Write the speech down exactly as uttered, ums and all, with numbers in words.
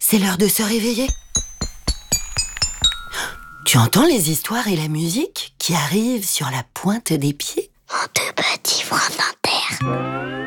c'est l'heure de se réveiller. Tu entends les histoires et la musique qui arrivent sur la pointe des pieds? On te bâtit froid